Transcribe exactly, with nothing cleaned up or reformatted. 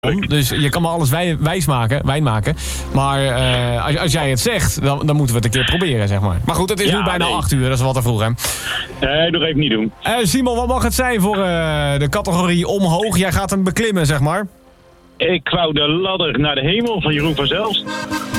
Dus je kan me alles wij, wijs maken, wijn maken. Maar uh, als, als jij het zegt, dan, dan moeten we het een keer proberen, zeg maar. Maar goed, het is ja, nu bijna nee. acht uur, dat is wat te vroeg, hè? Nee, dat even niet doen. Uh, Simon, wat mag het zijn voor uh, de categorie omhoog? Jij gaat hem beklimmen, zeg maar. Ik wou de ladder naar de hemel van Jeroen van Zelst.